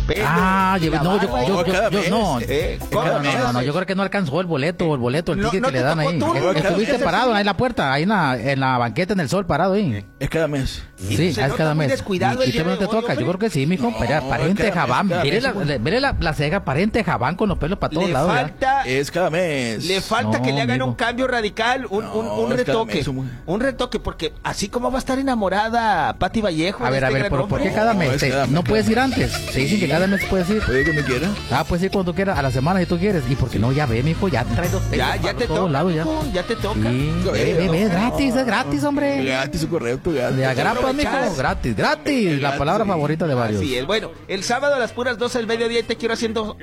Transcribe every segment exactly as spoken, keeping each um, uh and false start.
pelo. Ah, yo, la no, yo, barba, yo, y- yo, yo, mes, no. eh, No, cada no, mes. no, no, yo creo que no alcanzó el boleto, el boleto, el No, ticket no que le te dan tocó ahí. turno, Eh, Estuviste ese parado sí. ahí en la puerta, ahí en la, en la banqueta, en el sol, parado ahí. Es cada mes. Sí, se es nota cada muy mes. descuidado ¿Y, el y día te no de te hoy, toca? Yo hombre. creo que sí, mijo. No, Pare- Aparente es cada mes, jabán. cada Mire mes, la, güey. le- mire la, la ceja, aparente jabán con los pelos para todos Le lados. ya. falta, Es cada mes. le falta No, que le hagan amigo. un cambio radical, un, un, No, un es cada retoque. mes, hombre. Un retoque, porque así como va a estar enamorada Pati Vallejo. A de ver, a este ver, gran ¿por, ¿por qué hombre. cada No, mes? es Te- cada mes, no cada puedes mes. ir antes. Se dicen que cada mes puedes ir. Puede cuando quiera. Ah, puedes ir cuando tú quieras, a la semana si tú quieres. ¿Y por qué no? Ya ve, mijo, ya trae los pelos Ya, ya para te todos toca. lados ya. mijo, Ya te toca. Sí, ve, ve, ve, es gratis, es gratis, hombre. Gratis, su correcto, gratis. De agrapa, mijo, aprovechas. gratis, gratis. La palabra sí. favorita de varios. Así es. Bueno, el sábado a las puras doce del mediodía te quiero haciendo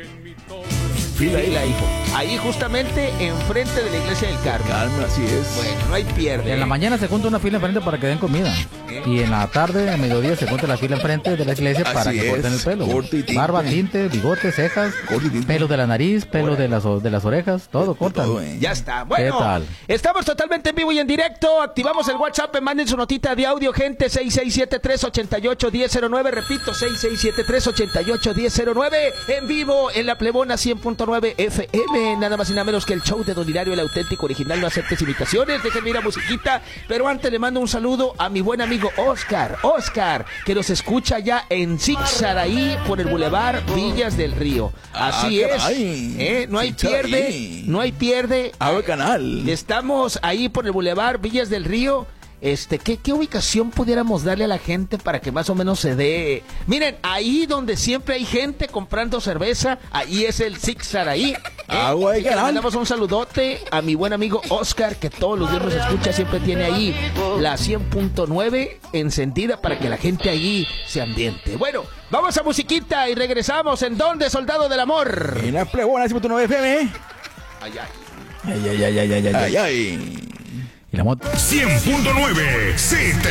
Fila ahí. fila, hijo. Ahí justamente enfrente de la iglesia del Carmen. Calma, así es. Bueno, no hay pierde. En la ¿eh? mañana se junta una fila enfrente para que den comida. Y en la tarde, a mediodía, se junta la fila enfrente de la iglesia para Así que corten el es. pelo. Corte y tinte. Barba, tinte, bigote, cejas, Corte y tinte. pelo de la nariz, pelo de las, o- de las orejas, todo cortan. Todo, eh. Ya está. Bueno, ¿Qué tal? estamos totalmente en vivo y en directo. Activamos el WhatsApp, manden su notita de audio, gente, seis seis siete tres, ocho ocho, uno cero nueve. Repito, seis seis siete tres, ocho ocho, uno cero nueve. En vivo en la Plebona cien punto nueve F M. Nada más y nada menos que el show de Don Hilario, el auténtico original. No aceptes imitaciones. Déjenme ir a musiquita. Pero antes le mando un saludo a mi buen amigo Oscar. Oscar, que nos escucha ya en Zixaraí por el Boulevard Villas del Río. Así Ah, es. caray. ¿eh? No hay Zixaraí. pierde. No hay pierde. Abre canal. Estamos ahí por el Boulevard Villas del Río. Este, ¿qué, ¿qué ubicación pudiéramos darle a la gente para que más o menos se dé? Miren, ahí donde siempre hay gente comprando cerveza, ahí es el Zixaraí. ¿eh? Agua y Así que le canal. mandamos un saludote a mi buen amigo Oscar, que todos los días nos escucha, siempre tiene ahí la cien punto nueve encendida para que la gente ahí se ambiente. Bueno, vamos a musiquita y regresamos. ¿En dónde, Soldado del Amor? En la Plebona cien punto nueve F M. Ay, ay. Ay, ay, ay, ay, ay, ay, Ay, ay. Y la moto. cien punto nueve, sí te